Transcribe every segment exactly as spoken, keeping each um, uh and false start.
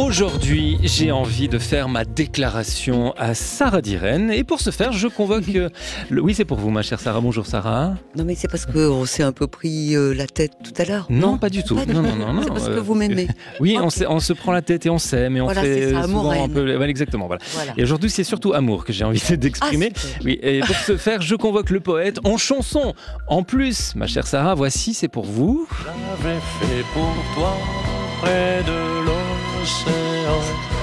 Aujourd'hui, j'ai envie de faire ma déclaration à Sarah Diren. Et pour ce faire, je convoque... euh, le... Oui, c'est pour vous, ma chère Sarah. Bonjour, Sarah. Non, mais c'est parce qu'on s'est un peu pris euh, la tête tout à l'heure. Non, pas du tout. Pas du non, tout. non, non, non. C'est parce euh, que vous m'aimez. Oui, Ok. on, sait- on se prend la tête et on s'aime. Et on Voilà, fait c'est ça, souvent amour-haine. un peu... Voilà, exactement, voilà. Voilà. Et aujourd'hui, c'est surtout amour que j'ai envie d'exprimer. Ah, super. Oui, et pour ce faire, je convoque le poète en chanson. En plus, ma chère Sarah, voici, c'est pour vous. J'avais fait pour toi près de l'océan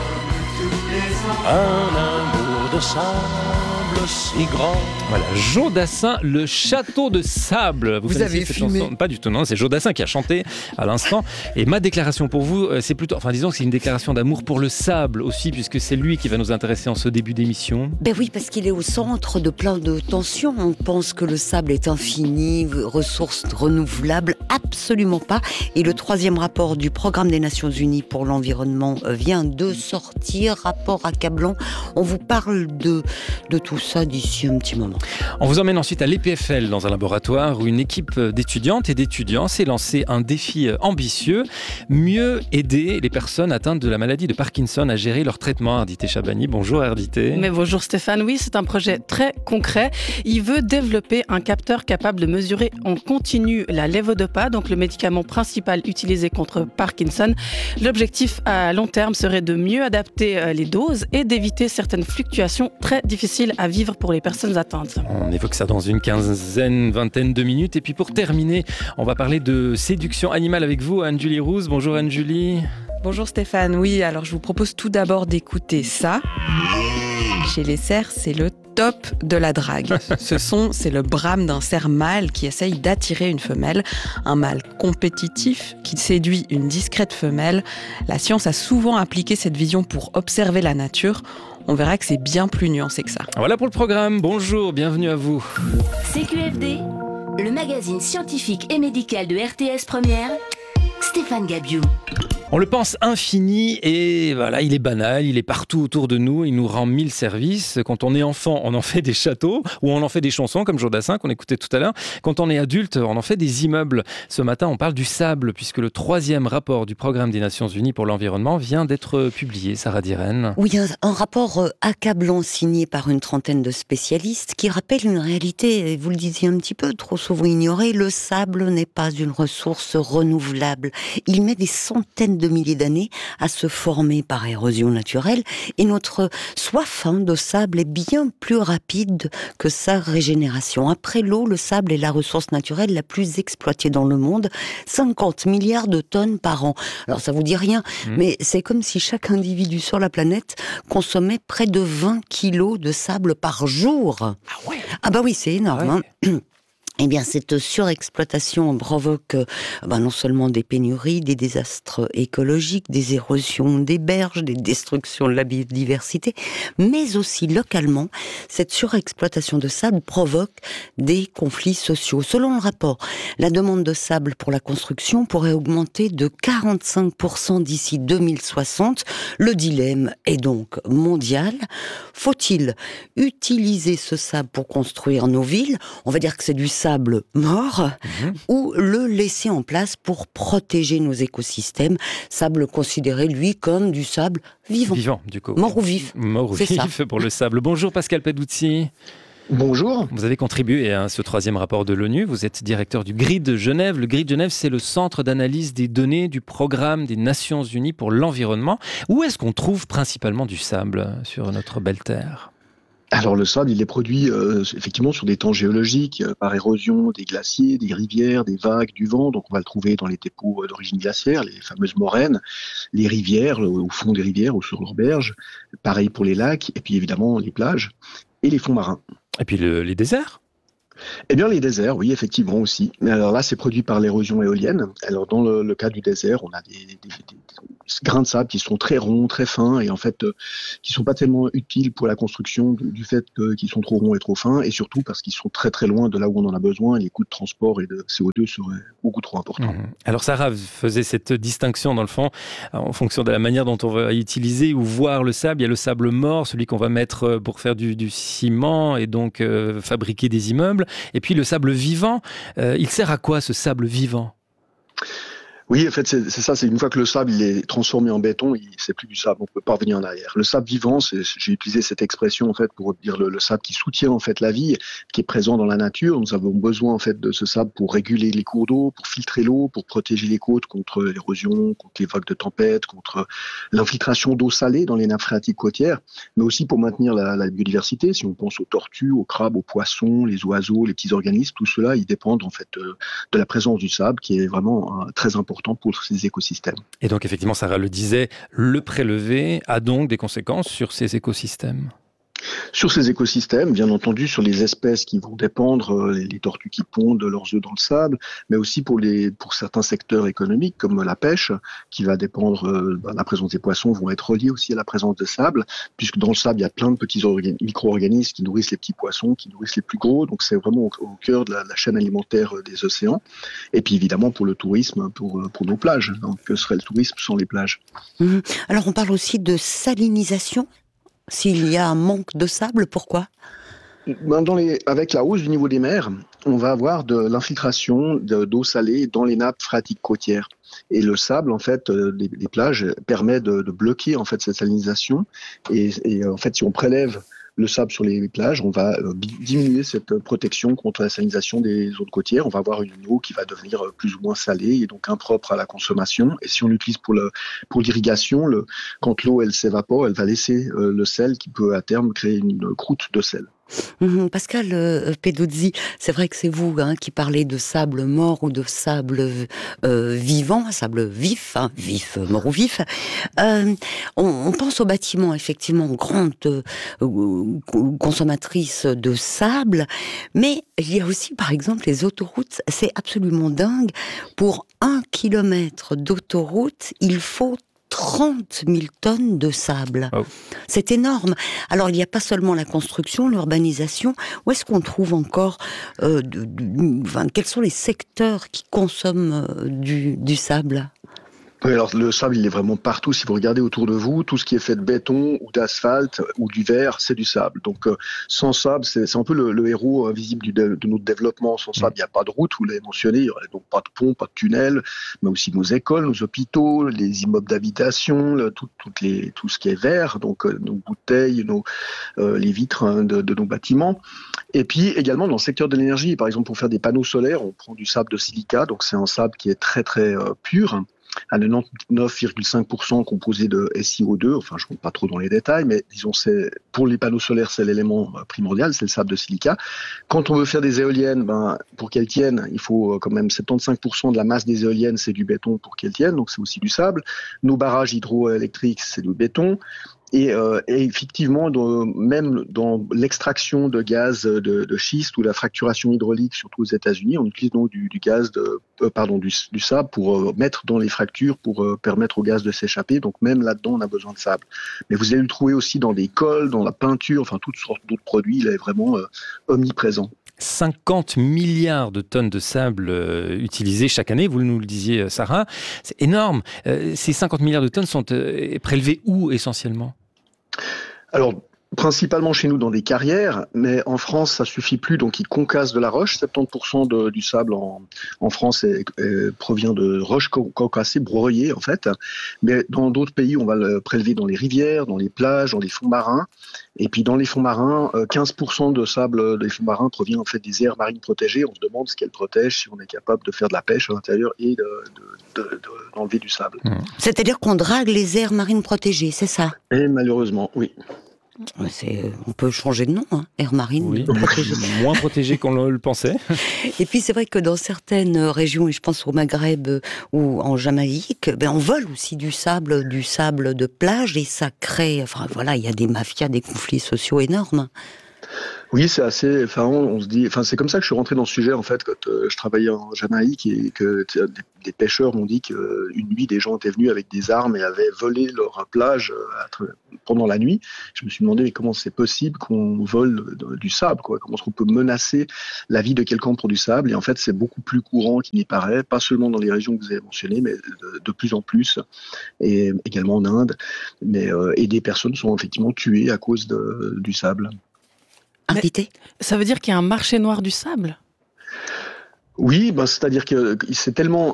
un amour de sable si grand. Voilà, Jodassin, le château de sable. Vous connaissez avez cette fumé. chanson ? Pas du tout, non, c'est Jodassin qui a chanté à l'instant. Et ma déclaration pour vous, euh, c'est plutôt, enfin disons que c'est une déclaration d'amour pour le sable aussi, puisque c'est lui qui va nous intéresser en ce début d'émission. Ben oui, parce qu'il est au centre de plein de tensions. On pense que le sable est infini, ressource renouvelable, absolument pas. Et le troisième rapport du Programme des Nations Unies pour l'environnement euh, vient de sortir, rapport accablant. On vous parle de, de tout ça d'ici un petit moment. On vous emmène ensuite à l'E P F L dans un laboratoire où une équipe d'étudiantes et d'étudiants s'est lancé un défi ambitieux, mieux aider les personnes atteintes de la maladie de Parkinson à gérer leur traitement. Ardité Chabani, bonjour Ardité. Mais bonjour Stéphane, oui, c'est un projet très concret. Il veut développer un capteur capable de mesurer en continu la levodopa, donc le médicament principal utilisé contre Parkinson. L'objectif à long terme serait de mieux adapter les doses et d'éviter certaines fluctuations très difficiles à vivre pour les personnes atteintes. On évoque ça dans une quinzaine, vingtaine de minutes. Et puis pour terminer, on va parler de séduction animale avec vous, Anne-Julie Rouse. Bonjour Anne-Julie. Bonjour Stéphane, oui, alors je vous propose tout d'abord d'écouter ça. Chez les cerfs, c'est le top de la drague. Ce son, c'est le brame d'un cerf mâle qui essaye d'attirer une femelle. Un mâle compétitif qui séduit une discrète femelle. La science a souvent appliqué cette vision pour observer la nature. On verra que c'est bien plus nuancé que ça. Voilà pour le programme. Bonjour, bienvenue à vous. C Q F D, le magazine scientifique et médical de R T S Première, Stéphane Gabiou. On le pense infini et voilà, il est banal, il est partout autour de nous, il nous rend mille services. Quand on est enfant, on en fait des châteaux ou on en fait des chansons comme Jodassin qu'on écoutait tout à l'heure. Quand on est adulte, on en fait des immeubles. Ce matin, on parle du sable puisque le troisième rapport du Programme des Nations Unies pour l'environnement vient d'être publié. Sarah Diren. Oui, un, un rapport euh, accablant signé par une trentaine de spécialistes qui rappelle une réalité, et vous le disiez un petit peu, trop souvent ignorée, le sable n'est pas une ressource renouvelable. Il met des centaines de milliers d'années à se former par érosion naturelle et notre soif hein, de sable est bien plus rapide que sa régénération. Après l'eau, le sable est la ressource naturelle la plus exploitée dans le monde, cinquante milliards de tonnes par an. Alors ça vous dit rien, mmh. mais c'est comme si chaque individu sur la planète consommait près de vingt kilos de sable par jour. Ah ouais. Ah bah oui, c'est énorme. Ah ouais. hein. Eh bien, cette surexploitation provoque euh, ben, non seulement des pénuries, des désastres écologiques, des érosions des berges, des destructions de la biodiversité, mais aussi localement, cette surexploitation de sable provoque des conflits sociaux. Selon le rapport, la demande de sable pour la construction pourrait augmenter de quarante-cinq pour cent d'ici deux mille soixante. Le dilemme est donc mondial. Faut-il utiliser ce sable pour construire nos villes ? On va dire que c'est du sable sable mort mmh. ou le laisser en place pour protéger nos écosystèmes. Sable considéré, lui, comme du sable vivant. Vivant, du coup. Mort ou vif. Mort ou c'est vif ça. Pour le sable. Bonjour Pascal Peduzzi. Bonjour. Vous avez contribué à ce troisième rapport de l'ONU. Vous êtes directeur du G R I D de Genève. Le G R I D de Genève, c'est le centre d'analyse des données du Programme des Nations Unies pour l'environnement. Où est-ce qu'on trouve principalement du sable sur notre belle terre ? Alors le sable, il est produit euh, effectivement sur des temps géologiques, euh, par érosion des glaciers, des rivières, des vagues, du vent. Donc on va le trouver dans les dépôts euh, d'origine glaciaire, les fameuses moraines, les rivières, euh, au fond des rivières ou sur leurs berges. Pareil pour les lacs, et puis évidemment les plages et les fonds marins. Et puis le, les déserts ? Eh bien, les déserts, oui, effectivement aussi. Mais alors là, c'est produit par l'érosion éolienne. Alors, dans le, le cas du désert, on a des, des, des, des grains de sable qui sont très ronds, très fins, et en fait, euh, qui sont pas tellement utiles pour la construction du, du fait que, qu'ils sont trop ronds et trop fins, et surtout parce qu'ils sont très très loin de là où on en a besoin, et les coûts de transport et de C O deux seraient beaucoup trop importants. Mmh. Alors, Sarah faisait cette distinction, dans le fond, en fonction de la manière dont on va utiliser ou voir le sable. Il y a le sable mort, celui qu'on va mettre pour faire du, du ciment et donc euh, fabriquer des immeubles. Et puis le sable vivant, euh, il sert à quoi ce sable vivant ? Oui, en fait, c'est, c'est ça. C'est une fois que le sable il est transformé en béton, il, c'est plus du sable. On peut pas revenir en arrière. Le sable vivant, c'est, j'ai utilisé cette expression en fait pour dire le, le sable qui soutient en fait la vie, qui est présent dans la nature. Nous avons besoin en fait de ce sable pour réguler les cours d'eau, pour filtrer l'eau, pour protéger les côtes contre l'érosion, contre les vagues de tempête, contre l'infiltration d'eau salée dans les nappes phréatiques côtières, mais aussi pour maintenir la, la biodiversité. Si on pense aux tortues, aux crabes, aux poissons, les oiseaux, les petits organismes, tout cela, ils dépendent en fait de, de la présence du sable, qui est vraiment euh, très important pour ces écosystèmes. Et donc effectivement, Sarah le disait, le prélever a donc des conséquences sur ces écosystèmes. Sur ces écosystèmes, bien entendu, sur les espèces qui vont dépendre, les, les tortues qui pondent leurs œufs dans le sable, mais aussi pour, les, pour certains secteurs économiques comme la pêche, qui va dépendre, euh, bah, la présence des poissons vont être reliés aussi à la présence de sable, puisque dans le sable, il y a plein de petits orga- micro-organismes qui nourrissent les petits poissons, qui nourrissent les plus gros, donc c'est vraiment au, au cœur de la, la chaîne alimentaire des océans. Et puis évidemment pour le tourisme, pour, pour nos plages. Donc que serait le tourisme sans les plages ? Mmh. Alors on parle aussi de salinisation. S'il y a un manque de sable, pourquoi ? Ben dans les, avec la hausse du niveau des mers, on va avoir de l'infiltration de, d'eau salée dans les nappes phréatiques côtières. Et le sable, en fait, euh, des, des plages permet de, de bloquer en fait cette salinisation. Et, et en fait, si on prélève le sable sur les plages, on va euh, diminuer cette protection contre la salinisation des zones côtières. On va avoir une eau qui va devenir plus ou moins salée et donc impropre à la consommation. Et si on l'utilise pour, le, pour l'irrigation, le, quand l'eau elle s'évapore, elle va laisser euh, le sel qui peut à terme créer une croûte de sel. Mmh, Pascal euh, Peduzzi, c'est vrai que c'est vous hein, qui parlez de sable mort ou de sable euh, vivant, sable vif, hein, vif, mort ou vif. Euh, on, on pense aux bâtiments, effectivement, grandes euh, consommatrices de sable, mais il y a aussi, par exemple, les autoroutes. C'est absolument dingue. Pour un kilomètre d'autoroute, il faut trente mille tonnes de sable. Oh. C'est énorme. Alors, il n'y a pas seulement la construction, l'urbanisation. Où est-ce qu'on trouve encore... Euh, de, de, enfin, quels sont les secteurs qui consomment euh, du, du sable ? Oui, alors le sable, il est vraiment partout. Si vous regardez autour de vous, tout ce qui est fait de béton ou d'asphalte ou du verre, c'est du sable. Donc, euh, sans sable, c'est, c'est un peu le, le héros invisible du de, de notre développement. Sans sable, il n'y a pas de route, vous l'avez mentionné, il n'y aurait donc pas de pont, pas de tunnel, mais aussi nos écoles, nos hôpitaux, les immeubles d'habitation, le, tout, toutes les, tout ce qui est verre, donc euh, nos bouteilles, nos, euh, les vitres hein, de, de nos bâtiments. Et puis également dans le secteur de l'énergie, par exemple pour faire des panneaux solaires, on prend du sable de silica, donc c'est un sable qui est très très euh, pur, à quatre-vingt-dix-neuf virgule cinq pour cent composé de S I O deux, enfin je ne rentre pas trop dans les détails, mais disons c'est pour les panneaux solaires c'est l'élément primordial, c'est le sable de silica. Quand on veut faire des éoliennes, ben, pour qu'elles tiennent, il faut quand même soixante-quinze pour cent de la masse des éoliennes c'est du béton pour qu'elles tiennent, donc c'est aussi du sable. Nos barrages hydroélectriques c'est du béton. Et, euh, et effectivement, dans, même dans l'extraction de gaz de, de schiste ou la fracturation hydraulique, surtout aux États-Unis, on utilise donc du, du gaz, de, euh, pardon, du, du sable pour euh, mettre dans les fractures pour euh, permettre au gaz de s'échapper. Donc même là-dedans, on a besoin de sable. Mais vous allez le trouver aussi dans des cols, dans la peinture, enfin toutes sortes d'autres produits. Il est vraiment euh, omniprésent. cinquante milliards de tonnes de sable euh, utilisées chaque année, vous nous le disiez Sarah, c'est énorme. Euh, ces cinquante milliards de tonnes sont euh, prélevées où essentiellement ? Alors, principalement chez nous dans des carrières, mais en France, ça suffit plus, donc ils concassent de la roche. soixante-dix pour cent de, du sable en, en France est, est, provient de roches concassées, broyées en fait. Mais dans d'autres pays, on va le prélever dans les rivières, dans les plages, dans les fonds marins. Et puis dans les fonds marins, quinze pour cent de sable des fonds marins provient en fait des aires marines protégées. On se demande ce qu'elles protègent, si on est capable de faire de la pêche à l'intérieur et de, de, de, de, d'enlever du sable. C'est-à-dire qu'on drague les aires marines protégées, c'est ça ? Et malheureusement, oui. C'est, on peut changer de nom, hein, aire marine. Oui, protégée. Moins protégée qu'on le pensait. Et puis c'est vrai que dans certaines régions, et je pense au Maghreb ou en Jamaïque, ben on vole aussi du sable, du sable de plage, et ça crée, enfin voilà, il y a des mafias, des conflits sociaux énormes. Oui, c'est assez. Enfin, on, on se dit. Enfin, c'est comme ça que je suis rentré dans ce sujet en fait quand euh, je travaillais en Jamaïque et que des, des pêcheurs m'ont dit qu'une nuit des gens étaient venus avec des armes et avaient volé leur plage euh, pendant la nuit. Je me suis demandé mais comment c'est possible qu'on vole du sable, quoi. Comment est-ce qu'on peut menacer la vie de quelqu'un pour du sable ? Et en fait, c'est beaucoup plus courant qu'il n'y paraît, pas seulement dans les régions que vous avez mentionnées, mais de, de plus en plus, et également en Inde. Mais euh, et des personnes sont effectivement tuées à cause de, du sable. Invité. Ça veut dire qu'il y a un marché noir du sable ? Oui, ben, c'est-à-dire que c'est tellement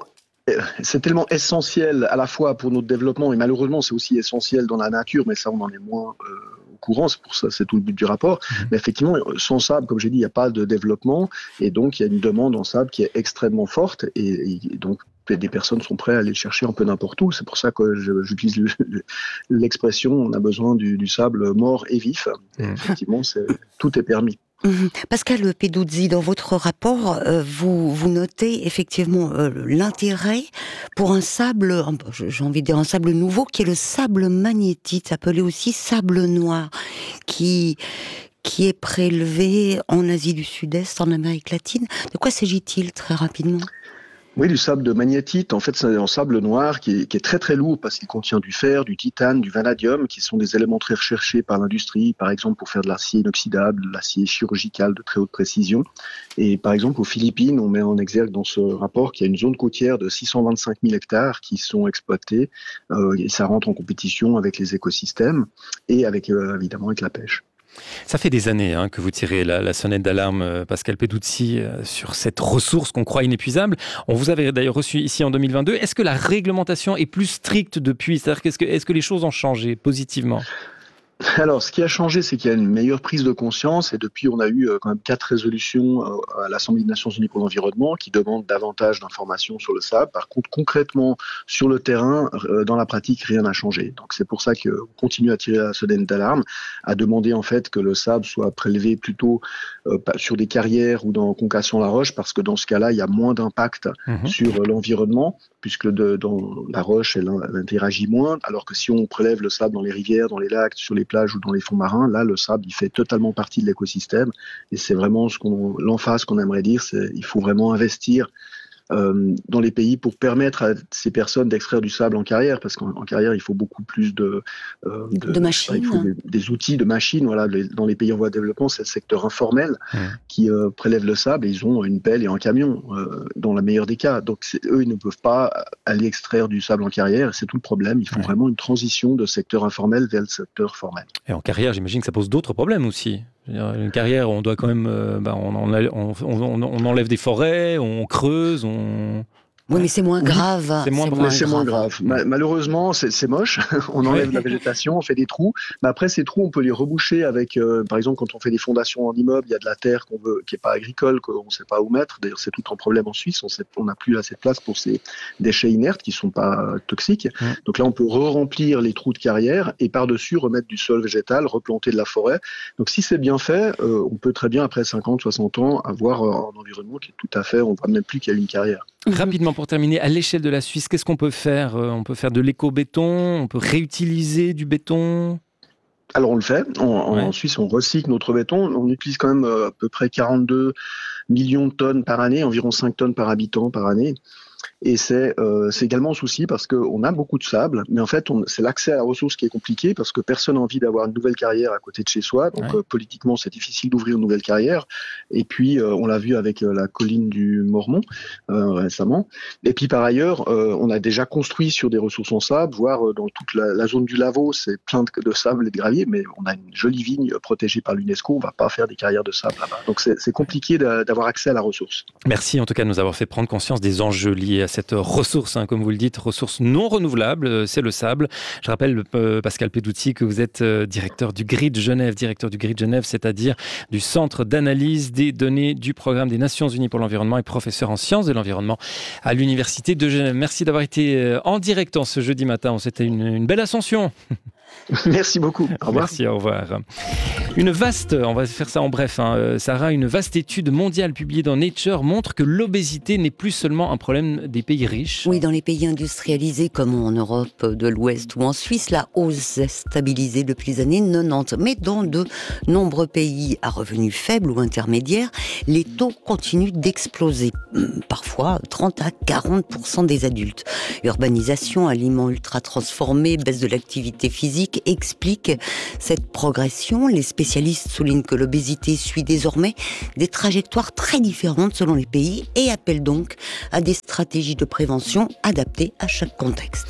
c'est tellement essentiel à la fois pour notre développement et malheureusement c'est aussi essentiel dans la nature, mais ça on en est moins euh, au courant, c'est pour ça c'est tout le but du rapport. Mmh. Mais effectivement, sans sable, comme j'ai dit, il n'y a pas de développement et donc il y a une demande en sable qui est extrêmement forte et, et donc des personnes sont prêtes à aller le chercher un peu n'importe où. C'est pour ça que je, j'utilise le, le, l'expression on a besoin du, du sable mort et vif. Et mmh. Effectivement, c'est, tout est permis. Mmh. Pascal Peduzzi, dans votre rapport, euh, vous, vous notez effectivement euh, l'intérêt pour un sable, j'ai envie de dire un sable nouveau, qui est le sable magnétite, appelé aussi sable noir, qui, qui est prélevé en Asie du Sud-Est, en Amérique latine. De quoi s'agit-il très rapidement ? Oui, du sable de magnétite, en fait, c'est un sable noir qui est, qui est très très lourd parce qu'il contient du fer, du titane, du vanadium, qui sont des éléments très recherchés par l'industrie, par exemple pour faire de l'acier inoxydable, de l'acier chirurgical de très haute précision. Et par exemple, aux Philippines, on met en exergue dans ce rapport qu'il y a une zone côtière de six cent vingt-cinq mille hectares qui sont exploités, euh, et ça rentre en compétition avec les écosystèmes et avec euh, évidemment avec la pêche. Ça fait des années hein, que vous tirez la, la sonnette d'alarme, euh, Pascal Peduzzi, euh, sur cette ressource qu'on croit inépuisable. On vous avait d'ailleurs reçu ici en deux mille vingt-deux. Est-ce que la réglementation est plus stricte depuis ? C'est-à-dire qu'est-ce que, est-ce que les choses ont changé positivement ? Alors, ce qui a changé, c'est qu'il y a une meilleure prise de conscience et depuis, on a eu quand même quatre résolutions à l'Assemblée des Nations Unies pour l'environnement qui demandent davantage d'informations sur le sable. Par contre, concrètement, sur le terrain, dans la pratique, rien n'a changé. Donc, c'est pour ça qu'on continue à tirer la sonnette d'alarme, à demander en fait que le sable soit prélevé plutôt euh, sur des carrières ou dans Concassion-la-Roche, parce que dans ce cas-là, il y a moins d'impact mmh. sur l'environnement, puisque de, dans la roche, elle, elle interagit moins, alors que si on prélève le sable dans les rivières, dans les lacs, sur les plages ou dans les fonds marins, là, le sable, il fait totalement partie de l'écosystème. Et c'est vraiment ce qu'on, l'emphase qu'on aimerait dire, c'est il faut vraiment investir euh, dans les pays pour permettre à ces personnes d'extraire du sable en carrière, parce qu'en en carrière, il faut beaucoup plus de, euh, de, de machines. Il faut des, des outils de machines. Voilà, les, dans les pays en voie de développement, c'est le secteur informel mmh. qui euh, prélève le sable et ils ont une pelle et un camion, euh, dans la meilleure des cas. Donc, eux, ils ne peuvent pas aller extraire du sable en carrière et c'est tout le problème. Il faut ouais. vraiment une transition de secteur informel vers le secteur formel. Et en carrière, j'imagine que ça pose d'autres problèmes aussi. Une carrière, on doit quand même, euh, bah, on, on, on, on enlève des forêts, on creuse, on... Oui, mais c'est moins grave. Oui, c'est moins, c'est moins, c'est grave. moins grave. Ma- malheureusement, c'est, c'est moche. On enlève oui. la végétation, on fait des trous. Mais après, ces trous, on peut les reboucher avec, euh, par exemple, quand on fait des fondations en immeuble, il y a de la terre qu'on veut, qui n'est pas agricole, qu'on ne sait pas où mettre. D'ailleurs, c'est tout un problème en Suisse. On n'a plus assez de place pour ces déchets inertes qui ne sont pas euh, toxiques. Mmh. Donc là, on peut re-remplir les trous de carrière et par-dessus remettre du sol végétal, replanter de la forêt. Donc si c'est bien fait, euh, on peut très bien, après cinquante, soixante ans, avoir euh, un environnement qui est tout à fait, on ne voit même plus qu'il y a une carrière. Rapidement pour terminer, à l'échelle de la Suisse, qu'est-ce qu'on peut faire ? On peut faire de l'éco-béton, on peut réutiliser du béton ? Alors on le fait, en, ouais. en Suisse on recycle notre béton, on utilise quand même à peu près quarante-deux millions de tonnes par année, environ cinq tonnes par habitant par année. Et c'est, euh, c'est également un souci parce qu'on a beaucoup de sable, mais en fait, on, c'est l'accès à la ressource qui est compliqué parce que personne n'a envie d'avoir une nouvelle carrière à côté de chez soi. Donc, ouais. euh, politiquement, c'est difficile d'ouvrir une nouvelle carrière. Et puis, euh, on l'a vu avec euh, la colline du Mormont euh, récemment. Et puis, par ailleurs, euh, on a déjà construit sur des ressources en sable, voire euh, dans toute la, la zone du Lavaux, c'est plein de, de sable et de gravier, mais on a une jolie vigne protégée par l'UNESCO. On ne va pas faire des carrières de sable là-bas. Donc, c'est, c'est compliqué d'avoir accès à la ressource. Merci en tout cas de nous avoir fait prendre conscience des enjeux liés à cette ressource, hein, comme vous le dites, ressource non renouvelable, c'est le sable. Je rappelle, euh, Pascal Peduzzi, que vous êtes euh, directeur du Grid Genève, directeur du Grid Genève, c'est-à-dire du Centre d'analyse des données du Programme des Nations Unies pour l'environnement et professeur en sciences de l'environnement à l'Université de Genève. Merci d'avoir été euh, en direct en ce jeudi matin. C'était une, une belle ascension. Merci beaucoup. Au revoir. Merci, au revoir. Une vaste, on va faire ça en bref, hein, Sarah, une vaste étude mondiale publiée dans Nature montre que l'obésité n'est plus seulement un problème des pays riches. Oui, dans les pays industrialisés comme en Europe de l'Ouest ou en Suisse, la hausse est stabilisée depuis les années quatre-vingt-dix. Mais dans de nombreux pays à revenus faibles ou intermédiaires, les taux continuent d'exploser. Parfois trente à quarante pour cent des adultes. Urbanisation, aliments ultra transformés, baisse de l'activité physique explique cette progression. Les spécialistes soulignent que l'obésité suit désormais des trajectoires très différentes selon les pays et appellent donc à des stratégies de prévention adaptées à chaque contexte.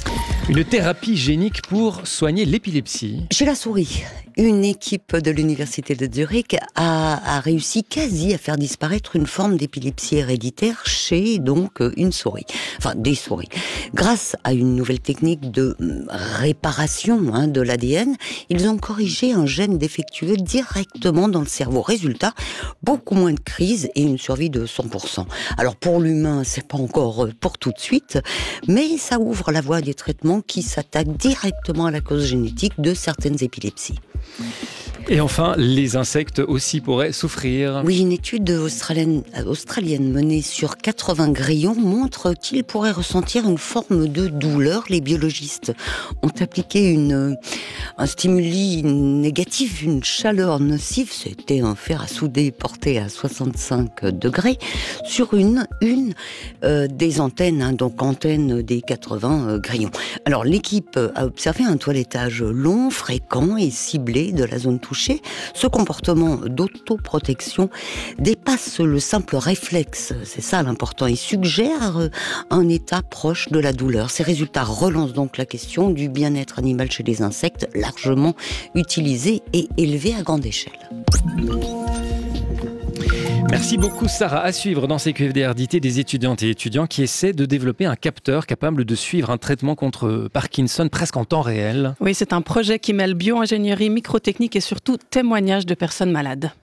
Une thérapie génique pour soigner l'épilepsie. Chez la souris, une équipe de l'université de Zurich a, a réussi quasi à faire disparaître une forme d'épilepsie héréditaire chez donc une souris, enfin des souris. Grâce à une nouvelle technique de réparation hein, de l'A D N, ils ont corrigé un gène défectueux directement dans le cerveau. Résultat, beaucoup moins de crises et une survie de cent pour cent. Alors pour l'humain, c'est pas encore pour tout de suite, mais ça ouvre la voie à des traitements qui s'attaquent directement à la cause génétique de certaines épilepsies. Et enfin, les insectes aussi pourraient souffrir. Oui, une étude australienne, australienne menée sur quatre-vingts grillons montre qu'ils pourraient ressentir une forme de douleur. Les biologistes ont appliqué une, un stimuli négatif, une chaleur nocive, c'était un fer à souder porté à soixante-cinq degrés, sur une, une euh, des antennes, hein, donc antenne des quatre-vingts euh, grillons. Alors l'équipe a observé un toilettage long, fréquent et ciblé de la zone touchée. Ce comportement d'autoprotection dépasse le simple réflexe, c'est ça l'important, et suggère un état proche de la douleur. Ces résultats relancent donc la question du bien-être animal chez les insectes, largement utilisé et élevé à grande échelle. Merci beaucoup Sarah. À suivre dans C Q F D R D T des étudiantes et étudiants qui essaient de développer un capteur capable de suivre un traitement contre Parkinson presque en temps réel. Oui, c'est un projet qui mêle bio-ingénierie, microtechnique et surtout témoignages de personnes malades.